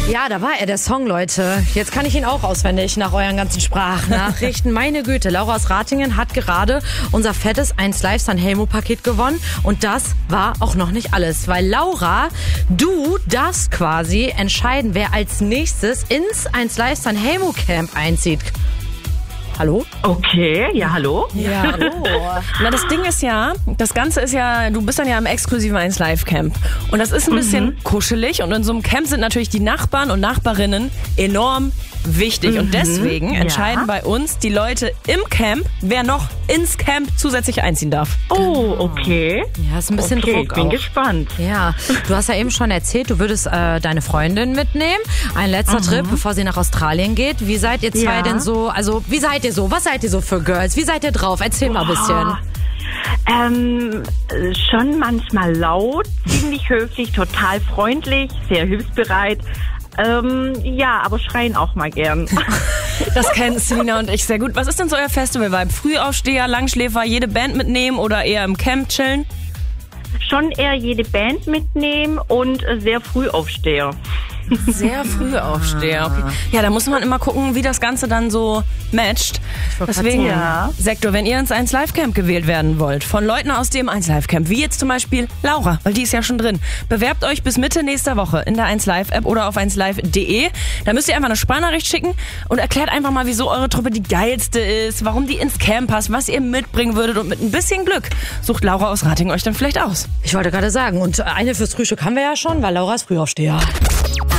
Ja, da war er, der Song, Leute. Jetzt kann ich ihn auch auswendig nach euren ganzen Sprachnachrichten. Meine Güte, Laura aus Ratingen hat gerade unser fettes 1Live Sanremo-Paket gewonnen. Und das war auch noch nicht alles. Weil Laura, du darfst quasi entscheiden, wer als nächstes ins 1Live Sanremo-Camp einzieht. Hallo? Okay, ja, hallo. Ja, hallo. Na, das Ding ist ja, das Ganze ist ja, du bist dann ja im exklusiven 1Live Camp. Und das ist ein bisschen kuschelig. Und in so einem Camp sind natürlich die Nachbarn und Nachbarinnen enorm wichtig. Und deswegen entscheiden bei uns die Leute im Camp, wer noch ins Camp zusätzlich einziehen darf. Oh, okay. Ja, ist ein bisschen Druck Ich bin auch. gespannt. Ja, du hast ja eben schon erzählt, du würdest deine Freundin mitnehmen. Ein letzter Trip, bevor sie nach Australien geht. Wie seid ihr zwei denn so? Also, wie seid ihr so? Was seid ihr so für Girls? Wie seid ihr drauf? Erzähl mal ein bisschen. Schon manchmal laut, ziemlich höflich, total freundlich, sehr hilfsbereit. Ja, aber schreien auch mal gern. Das kennen Selina und ich sehr gut. Was ist denn so euer Festival-Vibe? Frühaufsteher, Langschläfer, jede Band mitnehmen oder eher im Camp chillen? Schon eher jede Band mitnehmen und sehr Frühaufsteher. Sehr Frühaufsteher, okay. Ja, da muss man immer gucken, wie das Ganze dann so matcht. Deswegen, Sektor, wenn ihr ins 1Live Camp gewählt werden wollt, von Leuten aus dem 1Live Camp, wie jetzt zum Beispiel Laura, weil die ist ja schon drin, bewerbt euch bis Mitte nächster Woche in der 1Live App oder auf 1live.de. Da müsst ihr einfach eine Sprachnachricht schicken und erklärt einfach mal, wieso eure Truppe die geilste ist, warum die ins Camp passt, was ihr mitbringen würdet, und mit ein bisschen Glück sucht Laura aus Ratingen euch dann vielleicht aus. Ich wollte gerade sagen, und eine fürs Frühstück haben wir ja schon, weil Laura ist Frühaufsteher.